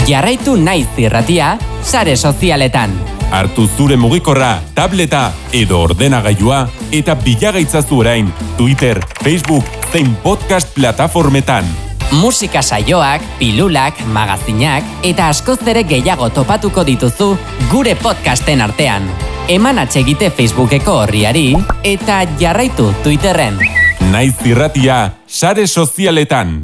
Jarraitu Naiz Irratia sare sozialetan. Hartu zure mugikorra, tableta edo ordenagailua eta bilagaitzazu orain Twitter, Facebook zein podcast plataformetan. Musika saioak, pilulak, magazinak eta askoz ere gehiago topatuko dituzu gure podcasten artean. Eman atsegite Facebookeko orriari eta jarraitu Twitterren. Naiz Irratia sare sozialetan.